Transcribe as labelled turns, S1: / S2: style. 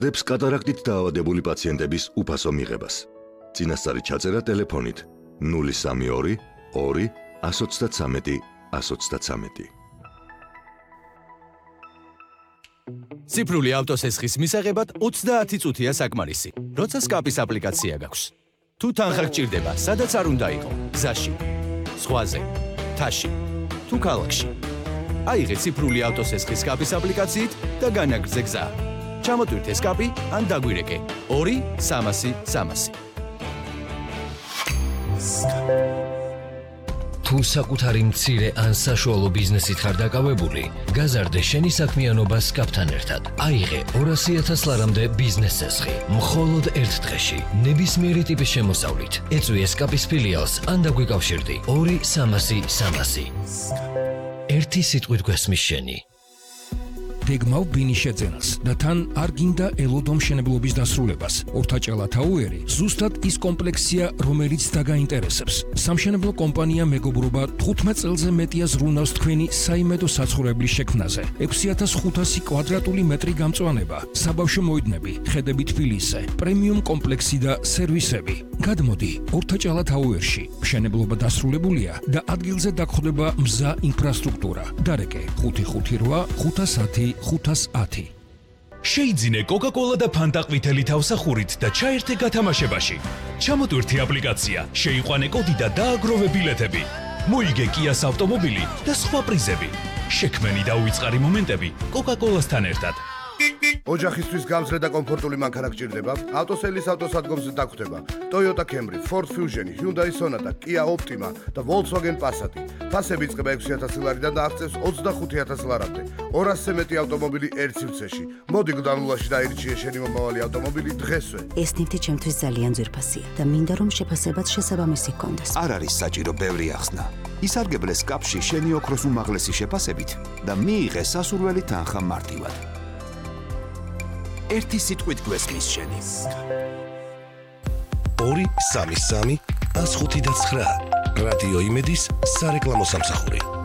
S1: დებს კატარაქტით დაავადებული პაციენტების უფასო მიღებას. წინასწარი ჩაწერა ტელეფონით 032 2 133 133.
S2: ციფრული ავტოსესხის მისაღებად 30 წუთია საკმარისი, როცა სკაპის აპლიკაცია გაქვს. თუ თანხა გჭირდება, სადაც არ უნდა იყო, გზაში, ზღვაზე, თაში, თუ ქალაქში. აიღე ციფრული ავტოსესხის სკაპის აპლიკაციით და განაგრძე გზა. ჩამოტვირთე სკაპი ან დაგვირეკე 2 300 300.
S3: თუ საკუთარი მცირე ან საშუალო ბიზნესით ხარ დაკავებული, გაზარდე შენი საქმიანობა სკაპთან ერთად. აიღე 200,000 ლარამდე ბიზნეს ცესხი, მხოლოდ ერთ დღეში, ნებისმიერი ტიპის შემოსავლით. ეწვიე სკაპის ფილიალს ან დაგვიკავშირდი 2 300 300. ერთი სიტყვით გვესმის შენი.
S4: გეგმავ ბინის შეძენას და თან არ გინდა ელოდო მშენებლობის დასრულებას. ორთაჭალა თაუერი ზუსტად ის კომპლექსია, რომელიც დაგაინტერესებს. სამშენებლო კომპანია მეგობრობა 15 წელზე მეტია ზრუნავს თქვენი საიმედო საცხოვრებლის შექმნაზე. 6500 კვადრატული მეტრი გამწვანება, საბავშვო მოედნები, ხედები თბილისზე, პრემიუმ კომპლექსი და სერვისები. გადმოდი ორთაჭალა თაუერში. მშენებლობა დასრულებულია და ადგილზე დაგხვდება მზა ინფრასტრუქტურა. დარეკე 558 510 510.
S5: შეიძინე კოკა-კოლა და ფანტა ყვითელი თავსახურით და ჩაერთე გათამაშებაში. ჩამოტვირთე აპლიკაცია, შეიყვანე კოდი და დააგროვე ბილეთები. მოიგე კიას ავტომობილი და სხვა პრიზები. შექმენი და უიწყარი მომენტები კოკა-კოლასთან ერთად.
S6: ოჯახისთვის გამძლე და კომფორტული მანქანა გჭირდება? ავტოსელის ავტოსადგომზე დაგხვდება Toyota Camry, Ford Fusion, Hyundai Sonata, Kia Optima და Volkswagen Passat. ფასები იწყება 6,000 ლარიდან და აღწევს 25,000 ლარამდე. 200-ზე მეტი ავტომობილი ერთ სივრცეში. მოდი გდანულაში დაირჩიე შენი მომავალი ავტომობილი დღესვე.
S7: ეს ნივთი ჩემთვის ძალიან ძვირფასია და მინდა რომ შეფასებაც შესაბამისი ჰქონდეს.
S8: არ არის საჭირო ბევრი ახსნა. ისარგებლე სკაპში შენი ოქროს უმაღლესი შეფასებით და მიიღე სასურველი თანხა მარტივად. ერთი სიტყვით გვესმის შენი.
S9: 2 3 3 105 და 9 რადიო იმედის სარეკლამო სამსახური.